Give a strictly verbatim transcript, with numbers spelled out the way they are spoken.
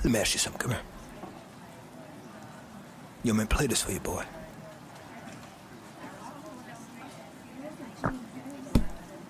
Let me ask you something. Come here. Yo, man, play this for your boy.